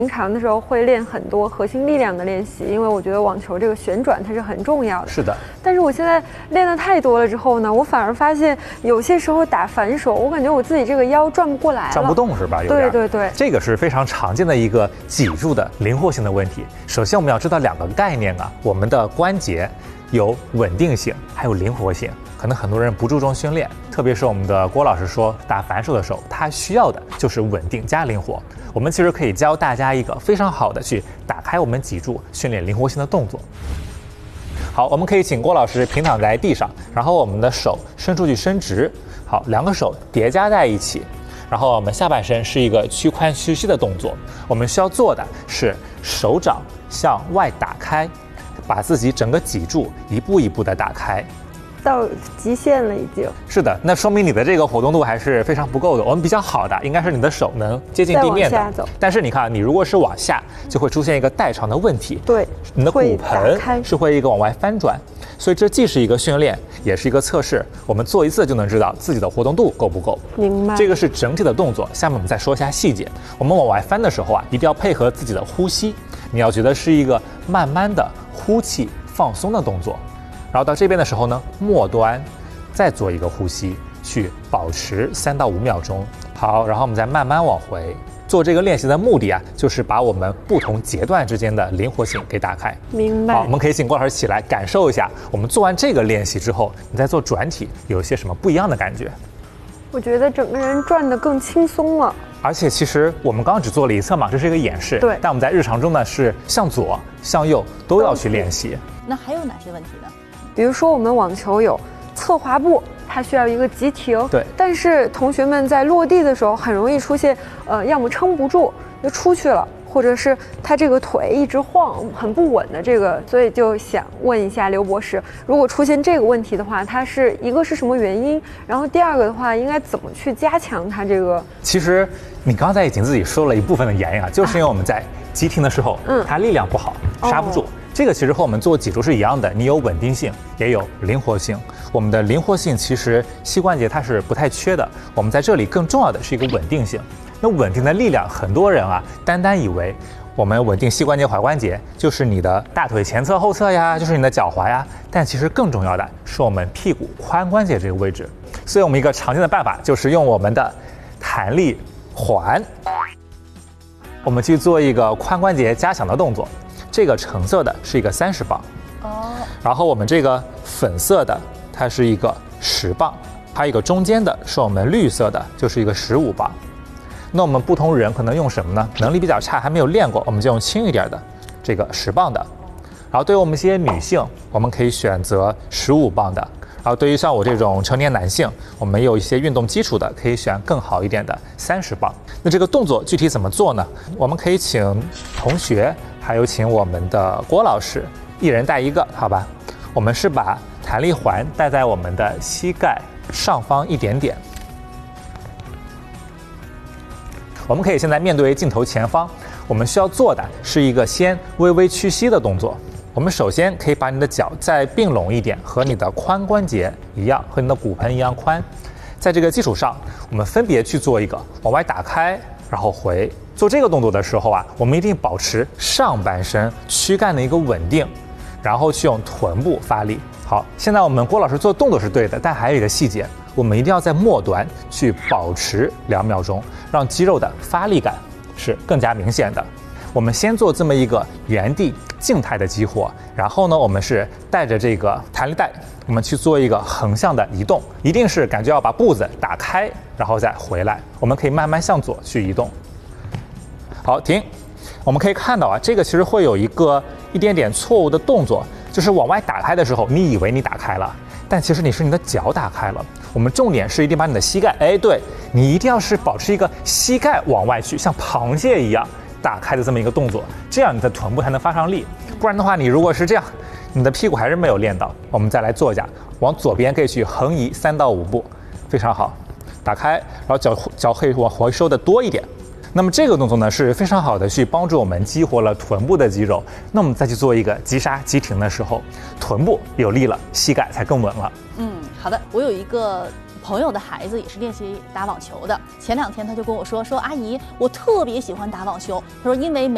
平常的时候会练很多核心力量的练习，因为我觉得网球这个旋转它是很重要的。 是的。 但是我现在练的太多了之后呢，我反而发现有些时候打反手，我感觉我自己这个腰转不过来了， 转不动是吧？有点。对， 这个是非常常见的一个脊柱的灵活性的问题。首先我们要知道2个概念啊，我们的关节有稳定性，还有灵活性。可能很多人不注重训练，特别是我们的郭老师说，打反手的时候，他需要的就是稳定加灵活。我们其实可以教大家一个非常好的去打开我们脊柱、训练灵活性的动作。好，我们可以请郭老师平躺在地上，然后我们的手伸出去伸直，好，2个手叠加在一起，然后我们下半身是一个屈髋屈膝的动作。我们需要做的是手掌向外打开，把自己整个脊柱一步一步的打开。 到极限了已经。是的，那说明你的这个活动度还是非常不够的。我们比较好的应该是你的手能接近地面的，但是你看，你如果是往下，就会出现一个代偿的问题。 对， 你的骨盆是会一个往外翻转，所以这既是一个训练，也是一个测试。我们做一次就能知道自己的活动度够不够。 明白。 这个是整体的动作，下面我们再说一下细节。我们往外翻的时候啊，一定要配合自己的呼吸，你要觉得是一个慢慢的呼气放松的动作。然后到这边的时候呢，末端再做一个呼吸，去保持3到5秒钟。好，然后我们再慢慢往回。做这个练习的目的啊，就是把我们不同节段之间的灵活性给打开。 明白。 好，我们可以请郭老师起来感受一下，我们做完这个练习之后，你再做转体有一些什么不一样的感觉？ 我觉得整个人转得更轻松了。 而且其实我们刚刚只做了一侧嘛，这是一个演示。 对。 但我们在日常中呢，是向左、向右都要去练习。 那还有哪些问题呢？ 比如说我们网球有侧滑步，它需要一个急停。 对。 但是同学们在落地的时候很容易出现，要么撑不住就出去了，或者是他这个腿一直晃，很不稳的这个，所以就想问一下刘博士，如果出现这个问题的话，它是一个是什么原因？然后第二个的话，应该怎么去加强它这个？ 其实你刚才已经自己说了一部分的原因啊，就是因为我们在急停的时候，它力量不好，刹不住。这个其实和我们做脊柱是一样的，你有稳定性，也有灵活性。我们的灵活性其实膝关节它是不太缺的，我们在这里更重要的是一个稳定性。那稳定的力量，很多人啊单以为我们稳定膝关节、踝关节就是你的大腿前侧、后侧呀，就是你的脚踝呀，但其实更重要的是我们屁股髋关节这个位置。所以我们一个常见的办法就是用我们的弹力环，我们去做一个髋关节加强的动作。这个橙色的是一个30磅，然后我们这个粉色的它是一个10磅，还有一个中间的是我们绿色的，就是一个15磅。那我们不同人可能用什么呢？能力比较差，还没有练过，我们就用轻一点的这个10磅的。然后对于我们一些女性，我们可以选择15磅的。然后对于像我这种成年男性，我们有一些运动基础的，可以选更好一点的30磅。那这个动作具体怎么做呢？我们可以请同学，还有请我们的郭老师，一人带一个，好吧？我们是把弹力环戴在我们的膝盖上方一点点。我们可以现在面对镜头前方，我们需要做的是一个先微微屈膝的动作。我们首先可以把你的脚再并拢一点，和你的髋关节一样，和你的骨盆一样宽。在这个基础上，我们分别去做一个往外打开，然后回。做这个动作的时候啊，我们一定保持上半身躯干的一个稳定，然后去用臀部发力。好，现在我们郭老师做动作是对的，但还有一个细节，我们一定要在末端去保持2秒钟，让肌肉的发力感是更加明显的。我们先做这么一个原地静态的激活，然后呢，我们是带着这个弹力带，我们去做一个横向的移动，一定是感觉要把步子打开，然后再回来。我们可以慢慢向左去移动。好，停。我们可以看到啊，这个其实会有一点点错误的动作，就是往外打开的时候，你以为你打开了，但其实你的脚打开了。我们重点是一定把你的膝盖，对，你一定要是保持一个膝盖往外去，像螃蟹一样打开的这么一个动作，这样你的臀部才能发上力。不然的话，你如果是这样，你的屁股还是没有练到。我们再来做一下，往左边可以去横移3到5步，非常好。打开，然后脚可以往回收的多一点。那么这个动作呢是非常好的去帮助我们激活了臀部的肌肉。那我们再去做一个急刹急停的时候，臀部有力了，膝盖才更稳了。 好的，我有一个朋友的孩子也是练习打网球的，前2天他就跟我说阿姨，我特别喜欢打网球。他说因为每